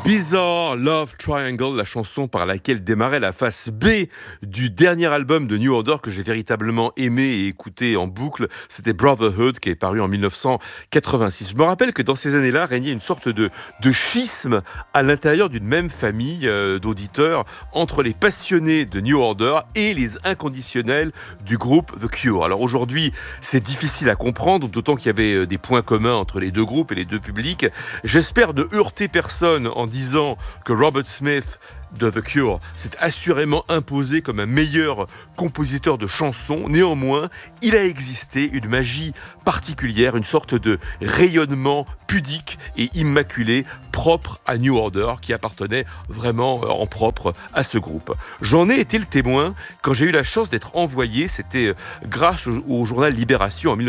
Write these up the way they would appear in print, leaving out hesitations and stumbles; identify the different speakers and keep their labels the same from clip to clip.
Speaker 1: Bizarre Love Triangle, la chanson par laquelle démarrait la face B du dernier album de New Order que j'ai véritablement aimé et écouté en boucle, c'était Brotherhood qui est paru en 1986. Je me rappelle que dans ces années-là régnait une sorte de schisme à l'intérieur d'une même famille d'auditeurs entre les passionnés de New Order et les inconditionnels du groupe The Cure. Alors aujourd'hui, c'est difficile à comprendre, d'autant qu'il y avait des points communs entre les deux groupes et les deux publics. J'espère ne heurter personne en disant que Robert Smith de The Cure s'est assurément imposé comme un meilleur compositeur de chansons. Néanmoins, il a existé une magie particulière, une sorte de rayonnement pudique et immaculé propre à New Order qui appartenait vraiment en propre à ce groupe. J'en ai été le témoin quand j'ai eu la chance d'être envoyé, c'était grâce au journal Libération en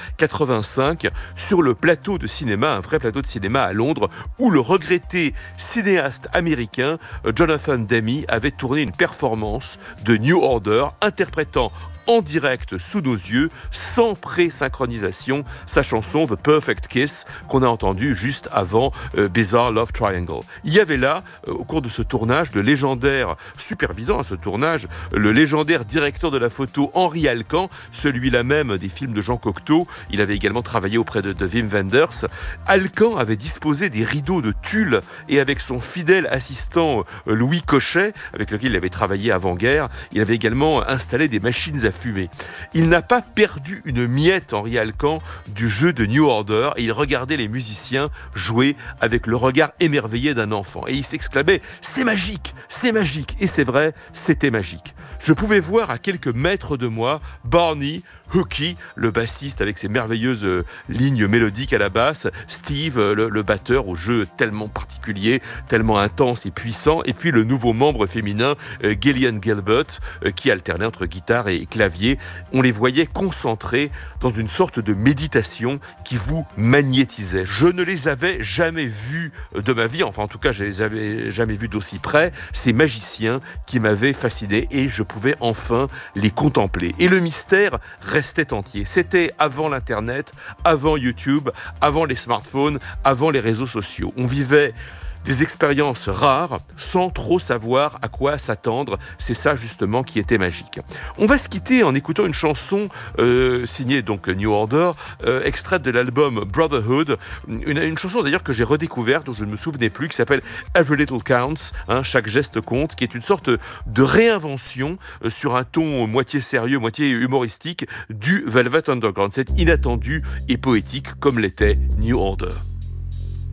Speaker 1: 1985, sur le plateau de cinéma, un vrai plateau de cinéma à Londres, où le regretté cinéaste américain Jonathan Demme avait tourné une performance de New Order interprétant en direct sous nos yeux, sans pré-synchronisation, sa chanson The Perfect Kiss qu'on a entendue juste avant Bizarre Love Triangle. Il y avait là, au cours de ce tournage, le légendaire, supervisant à ce tournage, le légendaire directeur de la photo Henri Alcan, celui-là même des films de Jean Cocteau. Il avait également travaillé auprès de Wim Wenders. Alcan avait disposé des rideaux de tulle et avec son fidèle assistant Louis Cochet, avec lequel il avait travaillé avant-guerre, il avait également installé des machines à fumer. Il n'a pas perdu une miette, Henri Alcan, du jeu de New Order et il regardait les musiciens jouer avec le regard émerveillé d'un enfant. Et il s'exclamait « C'est magique, c'est magique !» Et c'est vrai, c'était magique. Je pouvais voir à quelques mètres de moi Barney, Hooky, le bassiste avec ses merveilleuses lignes mélodiques à la basse, Steve, le batteur au jeu tellement particulier, tellement intense et puissant, et puis le nouveau membre féminin, Gillian Gilbert, qui alternait entre guitare et clavier. On les voyait concentrés dans une sorte de méditation qui vous magnétisait. Je ne les avais jamais vus de ma vie, enfin en tout cas je les avais jamais vus d'aussi près, ces magiciens qui m'avaient fasciné et je pouvais enfin les contempler. Et le mystère restait entier. C'était avant l'Internet, avant YouTube, avant les smartphones, avant les réseaux sociaux. On vivait des expériences rares, sans trop savoir à quoi s'attendre. C'est ça justement qui était magique. On va se quitter en écoutant une chanson signée donc New Order, extraite de l'album Brotherhood, une chanson d'ailleurs que j'ai redécouverte, dont je ne me souvenais plus, qui s'appelle Every Little Counts, chaque geste compte, qui est une sorte de réinvention sur un ton moitié sérieux, moitié humoristique du Velvet Underground. C'est inattendu et poétique comme l'était New Order.